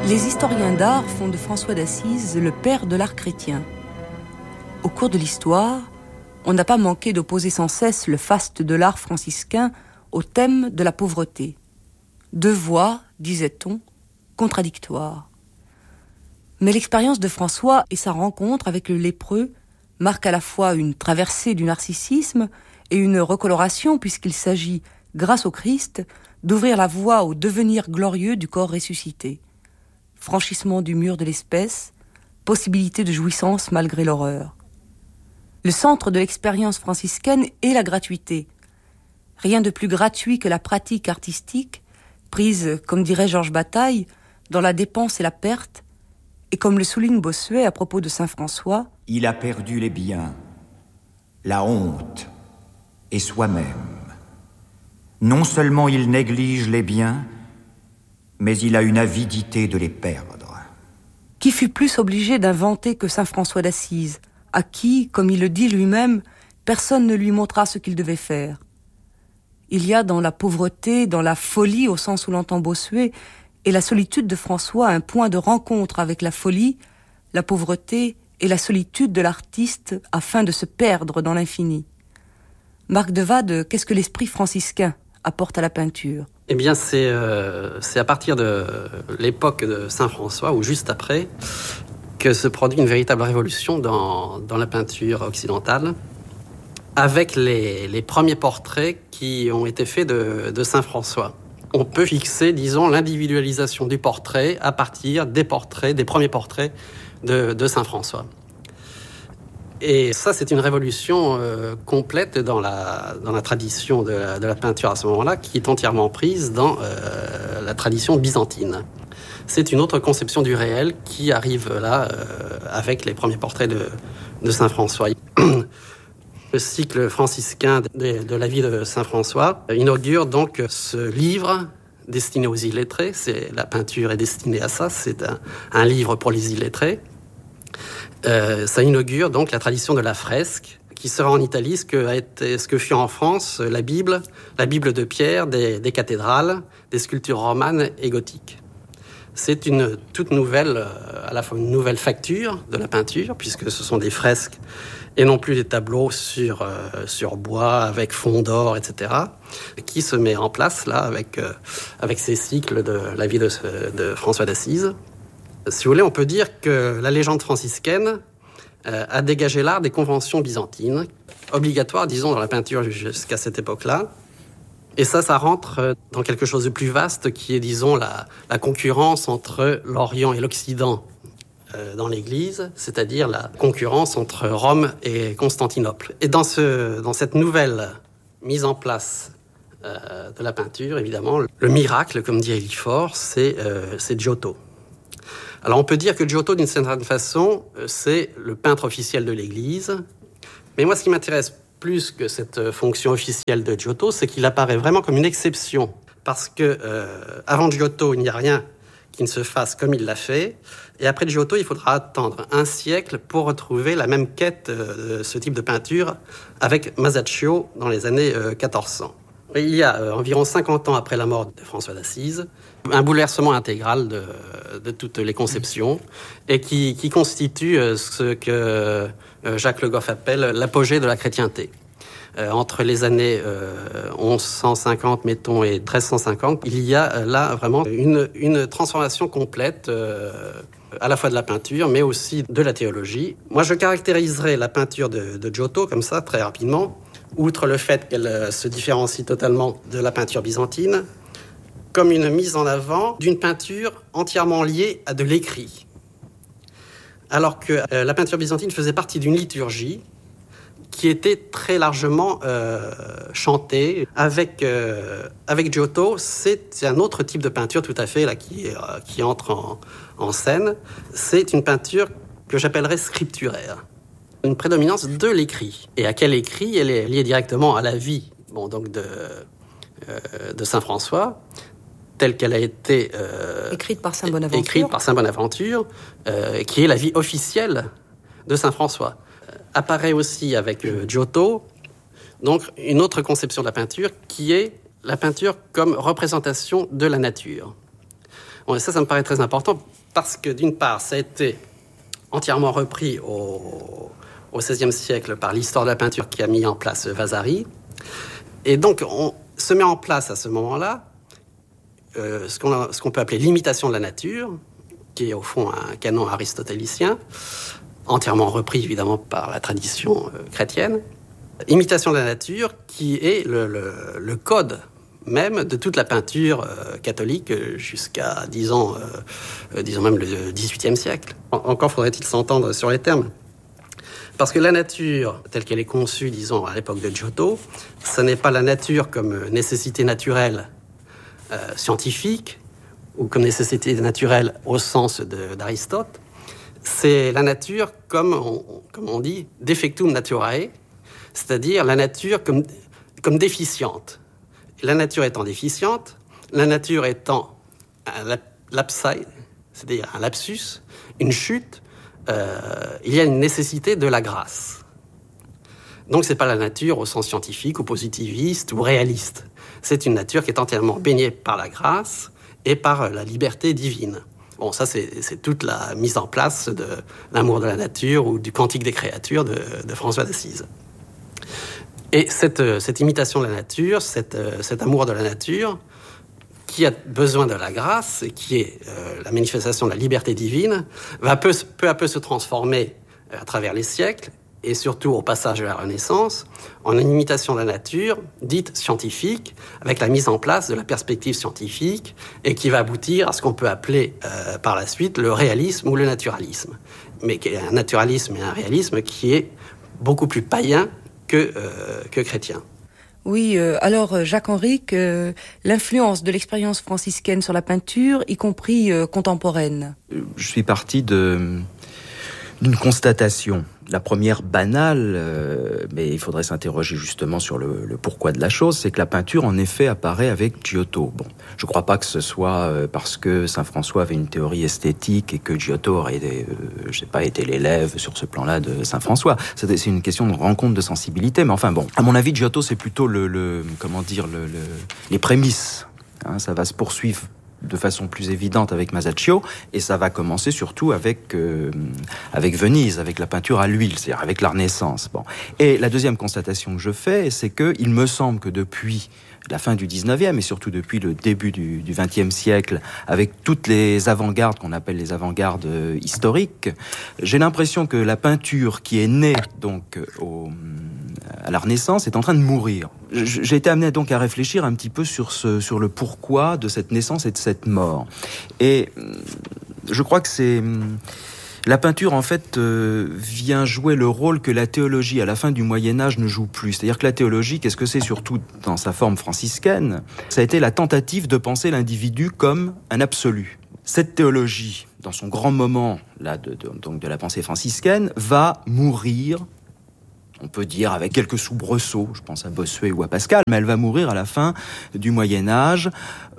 Les historiens d'art font de François d'Assise le père de l'art chrétien. Au cours de l'histoire, on n'a pas manqué d'opposer sans cesse le faste de l'art franciscain au thème de la pauvreté. Deux voix, disait-on, contradictoires. Mais l'expérience de François et sa rencontre avec le lépreux marquent à la fois une traversée du narcissisme et une recoloration, puisqu'il s'agit, grâce au Christ, d'ouvrir la voie au devenir glorieux du corps ressuscité. Franchissement du mur de l'espèce, possibilité de jouissance malgré l'horreur. Le centre de l'expérience franciscaine est la gratuité. Rien de plus gratuit que la pratique artistique, prise, comme dirait Georges Bataille, dans la dépense et la perte, et comme le souligne Bossuet à propos de saint François, « Il a perdu les biens, la honte et soi-même. Non seulement il néglige les biens, mais il a une avidité de les perdre. » Qui fut plus obligé d'inventer que saint François d'Assise, à qui, comme il le dit lui-même, personne ne lui montra ce qu'il devait faire. Il y a dans la pauvreté, dans la folie au sens où l'entend Bossuet, et la solitude de François un point de rencontre avec la folie, la pauvreté et la solitude de l'artiste afin de se perdre dans l'infini. Marc Devade, qu'est-ce que l'esprit franciscain apporte à la peinture ? Eh bien, c'est à partir de l'époque de saint François, ou juste après, que se produit une véritable révolution dans la peinture occidentale, avec les premiers portraits qui ont été faits de saint François. On peut fixer, disons, l'individualisation du portrait à partir des premiers portraits de saint François. Et ça, c'est une révolution complète dans la tradition de la peinture à ce moment-là, qui est entièrement prise dans la tradition byzantine. C'est une autre conception du réel qui arrive là avec les premiers portraits de saint François. Le cycle franciscain de la vie de saint François inaugure donc ce livre destiné aux illettrés. La peinture est destinée à ça, c'est un livre pour les illettrés. Ça inaugure donc la tradition de la fresque, qui sera en Italie ce que fut en France la Bible de pierre des cathédrales, des sculptures romanes et gothiques. C'est une toute nouvelle, à la fois une nouvelle facture de la peinture, puisque ce sont des fresques et non plus des tableaux sur bois avec fond d'or, etc., qui se met en place là avec ces cycles de la vie de François d'Assise. Si vous voulez, on peut dire que la légende franciscaine a dégagé l'art des conventions byzantines, obligatoires, disons, dans la peinture jusqu'à cette époque-là. Et ça rentre dans quelque chose de plus vaste qui est, disons, la concurrence entre l'Orient et l'Occident dans l'Église, c'est-à-dire la concurrence entre Rome et Constantinople. Et dans cette nouvelle mise en place de la peinture, évidemment, le miracle, comme dit Eliphore, c'est Giotto. Alors on peut dire que Giotto, d'une certaine façon, c'est le peintre officiel de l'Église. Mais moi, ce qui m'intéresse plus que cette fonction officielle de Giotto, c'est qu'il apparaît vraiment comme une exception. Parce que avant Giotto, il n'y a rien qui ne se fasse comme il l'a fait. Et après Giotto, il faudra attendre un siècle pour retrouver la même quête de ce type de peinture avec Masaccio dans les années 1400. Et il y a environ 50 ans après la mort de François d'Assise, un bouleversement intégral de toutes les conceptions et qui constitue ce que Jacques Le Goff appelle l'apogée de la chrétienté. Entre les années 1150, mettons, et 1350, il y a là vraiment une transformation complète à la fois de la peinture, mais aussi de la théologie. Moi, je caractériserais la peinture de Giotto comme ça, très rapidement, outre le fait qu'elle se différencie totalement de la peinture byzantine, comme une mise en avant d'une peinture entièrement liée à de l'écrit. Alors que la peinture byzantine faisait partie d'une liturgie qui était très largement chantée. Avec Giotto, c'est un autre type de peinture tout à fait là, qui entre en scène. C'est une peinture que j'appellerais scripturaire. Une prédominance de l'écrit. Et à quel écrit? Elle est liée directement à la vie donc de saint François, telle qu'elle a été écrite par saint Bonaventure, qui est la vie officielle de saint François. Apparaît aussi avec Giotto donc une autre conception de la peinture qui est la peinture comme représentation de la nature. Bon, et ça me paraît très important parce que d'une part, ça a été entièrement repris au XVIe siècle par l'histoire de la peinture qui a mis en place Vasari. Et donc, on se met en place à ce moment-là ce qu'on peut appeler l'imitation de la nature, qui est au fond un canon aristotélicien, entièrement repris évidemment par la tradition chrétienne. Imitation de la nature qui est le code même de toute la peinture catholique jusqu'à, disons même le XVIIIe siècle. Encore faudrait-il s'entendre sur les termes. Parce que la nature, telle qu'elle est conçue, disons, à l'époque de Giotto, ce n'est pas la nature comme nécessité naturelle scientifique, ou comme nécessité naturelle au sens d'Aristote. C'est la nature comme on dit, defectum naturae, c'est-à-dire la nature comme déficiente. La nature étant déficiente, la nature étant un lapsae, c'est-à-dire un lapsus, une chute, il y a une nécessité de la grâce. Donc c'est pas la nature au sens scientifique ou positiviste ou réaliste. C'est une nature qui est entièrement baignée par la grâce et par la liberté divine. Bon, ça c'est toute la mise en place de l'amour de la nature ou du Cantique des créatures de François d'Assise. Et cette imitation de la nature, cet amour de la nature, qui a besoin de la grâce, et qui est la manifestation de la liberté divine, va peu à peu se transformer à travers les siècles, et surtout au passage de la Renaissance, en une imitation de la nature dite scientifique, avec la mise en place de la perspective scientifique, et qui va aboutir à ce qu'on peut appeler par la suite le réalisme ou le naturalisme. Mais qui est un naturalisme et un réalisme qui est beaucoup plus païen que chrétien. Oui, alors Jacques Henrique, l'influence de l'expérience franciscaine sur la peinture, y compris contemporaine. Je suis parti d'une constatation. La première banale, mais il faudrait s'interroger justement sur le pourquoi de la chose, c'est que la peinture en effet apparaît avec Giotto. Bon, je crois pas que ce soit parce que Saint François avait une théorie esthétique et que Giotto aurait été l'élève sur ce plan-là de Saint François. C'est une question de rencontre de sensibilité, mais enfin bon, à mon avis, Giotto c'est plutôt les prémices. Hein, ça va se poursuivre de façon plus évidente avec Masaccio, et ça va commencer surtout avec Venise, avec la peinture à l'huile, c'est-à-dire avec la Renaissance. Bon. Et la deuxième constatation que je fais, c'est que il me semble que depuis la fin du 19e et surtout depuis le début du 20e siècle, avec toutes les avant-gardes qu'on appelle les avant-gardes historiques, j'ai l'impression que la peinture qui est née donc à la Renaissance est en train de mourir. J'ai été amené donc à réfléchir un petit peu sur le pourquoi de cette naissance et de cette mort. Et je crois que la peinture, en fait, vient jouer le rôle que la théologie, à la fin du Moyen-Âge, ne joue plus. C'est-à-dire que la théologie, qu'est-ce que c'est, surtout dans sa forme franciscaine ? Ça a été la tentative de penser l'individu comme un absolu. Cette théologie, dans son grand moment là, donc de la pensée franciscaine, va mourir, on peut dire avec quelques soubresauts, je pense à Bossuet ou à Pascal, mais elle va mourir à la fin du Moyen-Âge,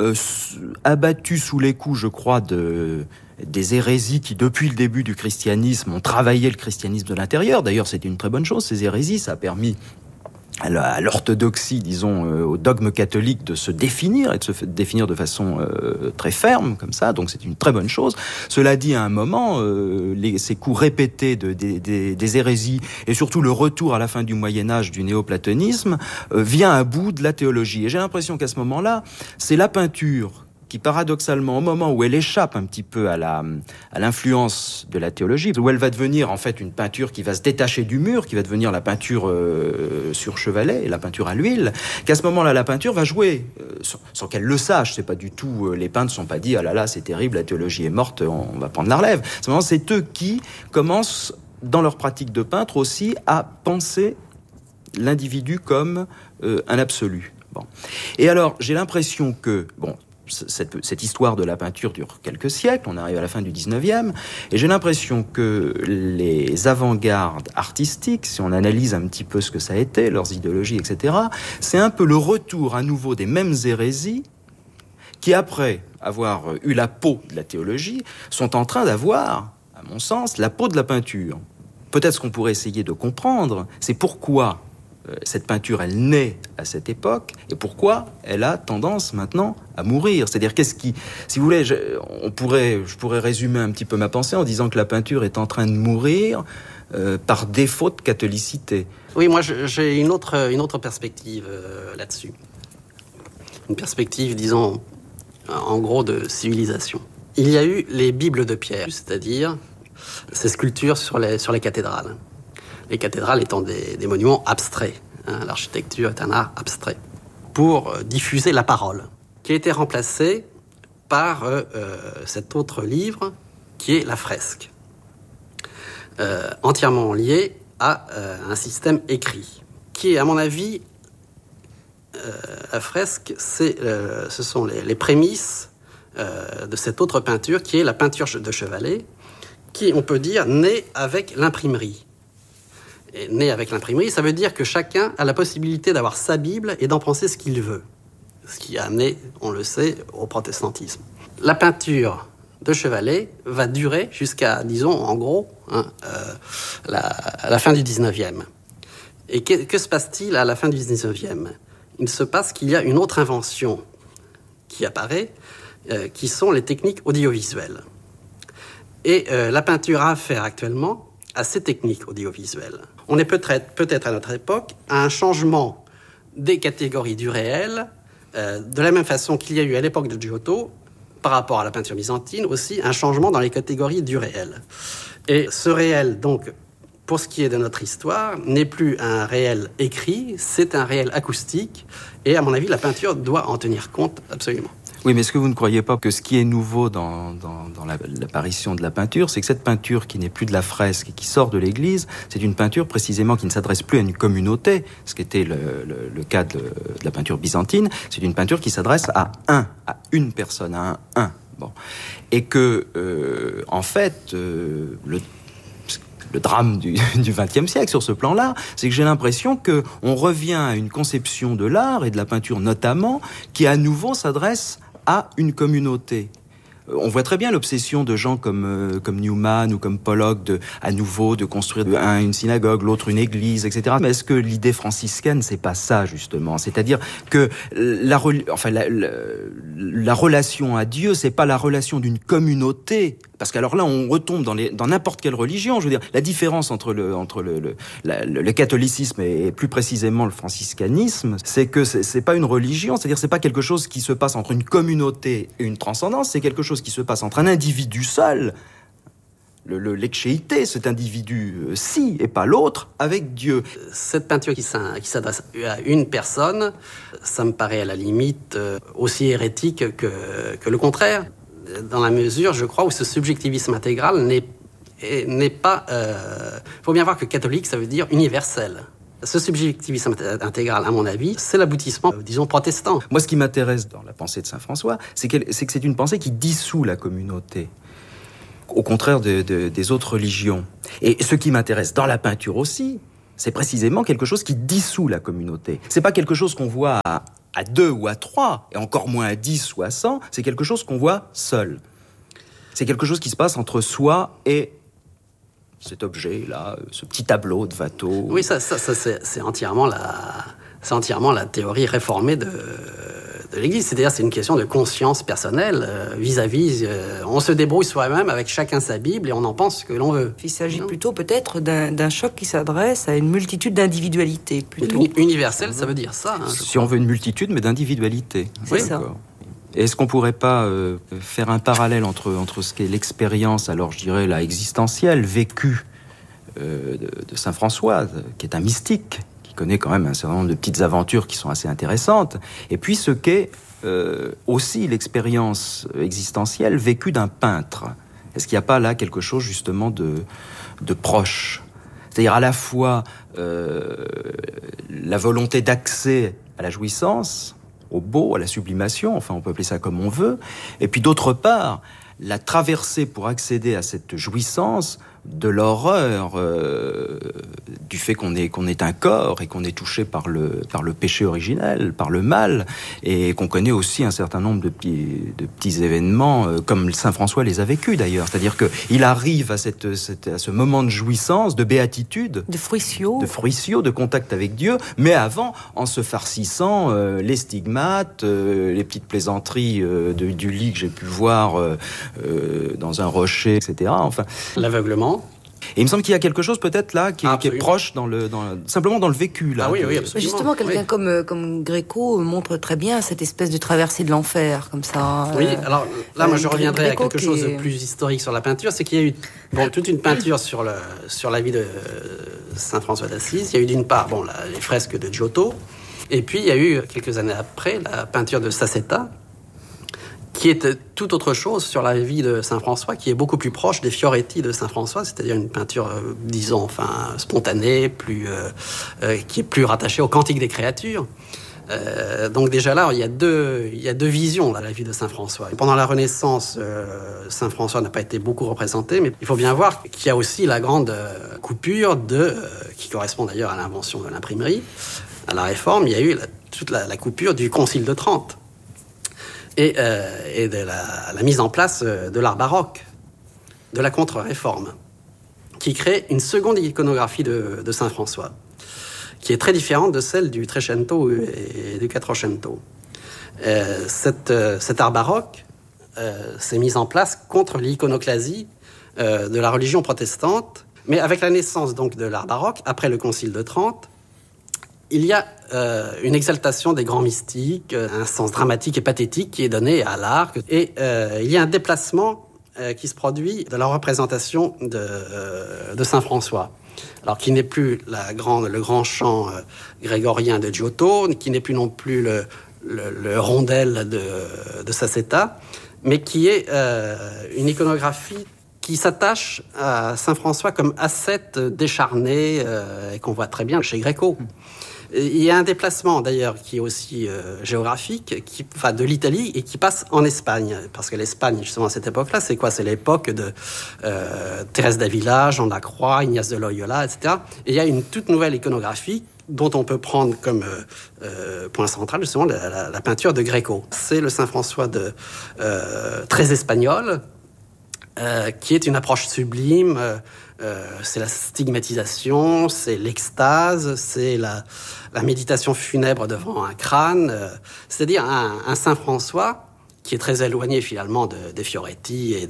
abattue sous les coups, je crois, des hérésies qui, depuis le début du christianisme, ont travaillé le christianisme de l'intérieur. D'ailleurs, c'était une très bonne chose, ces hérésies. Ça a permis à l'orthodoxie, disons, au dogme catholique de se définir, et de se définir de façon très ferme, comme ça. Donc, c'est une très bonne chose. Cela dit, à un moment, ces coups répétés des hérésies, et surtout le retour à la fin du Moyen-Âge du néoplatonisme, vient à bout de la théologie. Et j'ai l'impression qu'à ce moment-là, c'est la peinture qui, paradoxalement, au moment où elle échappe un petit peu à l'influence de la théologie, où elle va devenir en fait une peinture qui va se détacher du mur, qui va devenir la peinture sur chevalet, la peinture à l'huile, qu'à ce moment-là, la peinture va jouer, sans qu'elle le sache. C'est pas du tout, les peintres ne sont pas dit « Ah là là, c'est terrible, la théologie est morte, on va prendre la relève ». À ce moment, c'est eux qui commencent, dans leur pratique de peintre aussi, à penser l'individu comme un absolu. Bon. Et alors, j'ai l'impression que, cette histoire de la peinture dure quelques siècles, on arrive à la fin du 19e, et j'ai l'impression que les avant-gardes artistiques, si on analyse un petit peu ce que ça a été, leurs idéologies, etc., c'est un peu le retour à nouveau des mêmes hérésies qui, après avoir eu la peau de la théologie, sont en train d'avoir, à mon sens, la peau de la peinture. Peut-être ce qu'on pourrait essayer de comprendre, c'est pourquoi cette peinture, elle naît à cette époque, et pourquoi elle a tendance maintenant à mourir. C'est-à-dire, si vous voulez, je pourrais résumer un petit peu ma pensée en disant que la peinture est en train de mourir par défaut de catholicité. Oui, moi j'ai une autre perspective là-dessus. Une perspective, disons, en gros, de civilisation. Il y a eu les Bibles de pierre, c'est-à-dire ces sculptures sur les cathédrales. Les cathédrales étant des monuments abstraits. Hein, l'architecture est un art abstrait. Pour diffuser la parole, qui a été remplacé par cet autre livre, qui est la fresque. Entièrement lié à un système écrit, qui est, à mon avis, la fresque, ce sont les prémices de cette autre peinture, qui est la peinture de Chevalet, qui, on peut dire, naît avec l'imprimerie. Et naît avec l'imprimerie, ça veut dire que chacun a la possibilité d'avoir sa Bible et d'en penser ce qu'il veut. Ce qui a amené, on le sait, au protestantisme. La peinture de Chevalet va durer jusqu'à, disons, en gros, la fin du 19e. Et que se passe-t-il à la fin du 19e ? Il se passe qu'il y a une autre invention qui apparaît, qui sont les techniques audiovisuelles. Et la peinture a affaire actuellement à ces techniques audiovisuelles. On est peut-être à notre époque à un changement des catégories du réel, de la même façon qu'il y a eu à l'époque de Giotto, par rapport à la peinture byzantine, aussi un changement dans les catégories du réel. Et ce réel, donc, pour ce qui est de notre histoire, n'est plus un réel écrit, c'est un réel acoustique, et à mon avis, la peinture doit en tenir compte absolument. Oui, mais est-ce que vous ne croyez pas que ce qui est nouveau dans l'apparition de la peinture, c'est que cette peinture qui n'est plus de la fresque et qui sort de l'église, c'est une peinture précisément qui ne s'adresse plus à une communauté, ce qui était le cas de la peinture byzantine, c'est une peinture qui s'adresse à une personne, à un. Bon. Et que, en fait, le drame du XXe siècle sur ce plan-là, c'est que j'ai l'impression qu'on revient à une conception de l'art et de la peinture notamment, qui à nouveau s'adresse à une communauté. On voit très bien l'obsession de gens comme Newman ou comme Pollock à nouveau de construire une synagogue, l'autre une église, etc. Mais est-ce que l'idée franciscaine, c'est pas ça justement ? C'est-à-dire que la relation à Dieu, c'est pas la relation d'une communauté. Parce qu'alors là, on retombe dans n'importe quelle religion. Je veux dire, la différence entre le catholicisme et plus précisément le franciscanisme, c'est que c'est pas une religion. C'est-à-dire, c'est pas quelque chose qui se passe entre une communauté et une transcendance. C'est quelque chose qui se passe entre un individu seul, l'exchéité, cet individu-ci et pas l'autre, avec Dieu. Cette peinture qui s'adresse à une personne, ça me paraît à la limite aussi hérétique que le contraire. Dans la mesure, je crois, où ce subjectivisme intégral n'est pas... faut bien voir que catholique, ça veut dire universel. Ce subjectivisme intégral, à mon avis, c'est l'aboutissement, disons, protestant. Moi, ce qui m'intéresse dans la pensée de saint François, c'est que c'est une pensée qui dissout la communauté, au contraire des autres religions. Et ce qui m'intéresse dans la peinture aussi, c'est précisément quelque chose qui dissout la communauté. C'est pas quelque chose qu'on voit à 2 ou à 3, et encore moins à 10 ou à 100, c'est quelque chose qu'on voit seul. C'est quelque chose qui se passe entre soi et cet objet-là, ce petit tableau de Watteau. Oui, ça c'est entièrement la théorie réformée de l'Église. C'est-à-dire, c'est une question de conscience personnelle vis-à-vis. On se débrouille soi-même avec chacun sa Bible et on en pense ce que l'on veut. Il s'agit plutôt peut-être d'un choc qui s'adresse à une multitude d'individualités. Plutôt. Universel, ça veut dire ça. Hein, si on veut une multitude, mais d'individualité. C'est ça. Est-ce qu'on pourrait pas faire un parallèle entre ce qu'est l'expérience, alors je dirais la existentielle, vécue de saint François, qui est un mystique, qui connaît quand même un certain nombre de petites aventures qui sont assez intéressantes, et puis ce qu'est aussi l'expérience existentielle vécue d'un peintre. Est-ce qu'il n'y a pas là quelque chose justement de proche ? C'est-à-dire à la fois la volonté d'accès à la jouissance, au beau, à la sublimation, enfin on peut appeler ça comme on veut, et puis d'autre part, la traversée pour accéder à cette jouissance de l'horreur du fait qu'on est un corps et qu'on est touché par le péché originel, par le mal, et qu'on connaît aussi un certain nombre de petits événements comme Saint François les a vécus d'ailleurs. C'est-à-dire qu'il arrive à ce moment de jouissance, de béatitude, de fruitio, de contact avec Dieu, mais avant, en se farcissant les stigmates, les petites plaisanteries du lit que j'ai pu voir dans un rocher, etc. Enfin, l'aveuglement. Et il me semble qu'il y a quelque chose peut-être là qui est proche simplement dans le vécu là. Ah oui, absolument. Justement, quelqu'un comme Gréco montre très bien cette espèce de traversée de l'enfer, comme ça. Oui, alors là, moi je reviendrai à quelque chose de plus historique sur la peinture, c'est qu'il y a eu toute une peinture sur la vie de Saint François d'Assise. Il y a eu d'une part les fresques de Giotto, et puis il y a eu quelques années après la peinture de Sassetta, qui est tout autre chose sur la vie de Saint François, qui est beaucoup plus proche des Fioretti de Saint François, c'est-à-dire une peinture, spontanée, qui est plus rattachée au Cantique des créatures. Donc déjà là, il y a deux visions à la vie de Saint François. Pendant la Renaissance, Saint François n'a pas été beaucoup représenté, mais il faut bien voir qu'il y a aussi la grande coupure qui correspond d'ailleurs à l'invention de l'imprimerie, à la Réforme. Il y a eu toute la coupure du Concile de Trente. Et de la mise en place de l'art baroque, de la contre-réforme, qui crée une seconde iconographie de Saint François, qui est très différente de celle du Trecento et du Quattrocento. Cet art baroque s'est mis en place contre l'iconoclasie de la religion protestante, mais avec la naissance donc de l'art baroque, après le Concile de Trente, il y a une exaltation des grands mystiques, un sens dramatique et pathétique qui est donné à l'art. Et il y a un déplacement qui se produit de la représentation de Saint François. Alors, qui n'est plus le grand chant grégorien de Giotto, qui n'est plus non plus le rondel de Sassetta, mais qui est une iconographie qui s'attache à Saint François comme ascète décharné, et qu'on voit très bien chez Gréco. Il y a un déplacement d'ailleurs qui est aussi géographique, de l'Italie et qui passe en Espagne. Parce que l'Espagne, justement, à cette époque-là, c'est quoi ? C'est l'époque de Thérèse d'Avila, Jean de la Croix, Ignace de Loyola, etc. Et il y a une toute nouvelle iconographie dont on peut prendre comme point central, justement, la peinture de Gréco. C'est le Saint François très espagnol, qui est une approche sublime. C'est la stigmatisation, c'est l'extase, c'est la méditation funèbre devant un crâne, c'est-à-dire un Saint François qui est très éloigné finalement des Fioretti et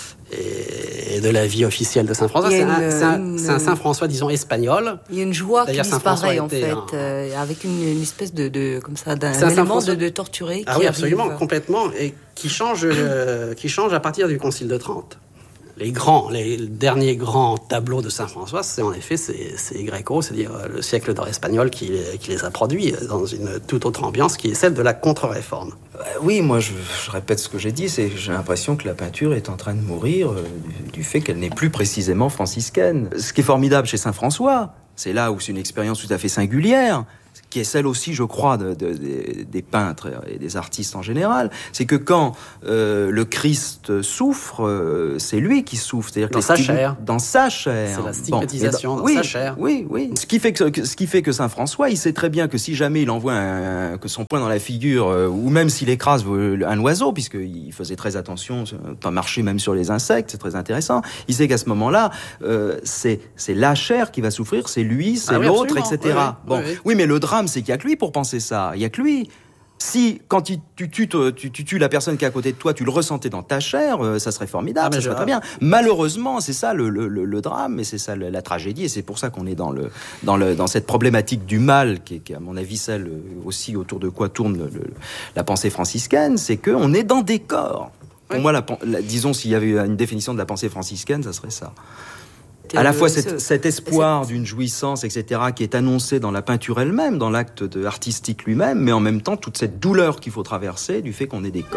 de la vie officielle de Saint François. C'est un Saint François, disons, espagnol. Il y a une joie qui disparaît en fait, avec une espèce comme ça, d'un élément de torturé. Ah oui, absolument, complètement, et qui change à partir du Concile de Trente. Les derniers grands tableaux de Saint François, c'est Gréco, c'est-à-dire le siècle d'or espagnol qui les a produits dans une toute autre ambiance qui est celle de la contre-réforme. Oui, moi je répète ce que j'ai dit, j'ai l'impression que la peinture est en train de mourir du fait qu'elle n'est plus précisément franciscaine. Ce qui est formidable chez Saint François, c'est là où c'est une expérience tout à fait singulière, qui est celle aussi, je crois, des peintres et des artistes en général, c'est que quand le Christ souffre, c'est lui qui souffre. C'est-à-dire dans sa chair. Dans sa chair. C'est la stigmatisation dans sa chair. Oui. Ce qui fait que Saint François, il sait très bien que si jamais il envoie que son poing dans la figure, ou même s'il écrase un oiseau, puisqu'il faisait très attention, pas marcher même sur les insectes, c'est très intéressant, il sait qu'à ce moment-là, c'est la chair qui va souffrir, c'est lui, c'est l'autre, etc. Oui, mais le drame, c'est qu'il n'y a que lui pour penser ça. Il n'y a que lui. Si, quand tu tues la personne qui est à côté de toi, tu le ressentais dans ta chair, ça serait formidable, ça serait très bien. Malheureusement, c'est ça le drame, et c'est ça la tragédie, et c'est pour ça qu'on est dans cette problématique du mal, qui est à mon avis celle aussi autour de quoi tourne la pensée franciscaine, c'est qu'on est dans des corps. Pour moi, disons, s'il y avait une définition de la pensée franciscaine, ça serait ça. À la fois cet espoir d'une jouissance, etc., qui est annoncé dans la peinture elle-même, dans l'acte artistique lui-même, mais en même temps toute cette douleur qu'il faut traverser du fait qu'on est des corps.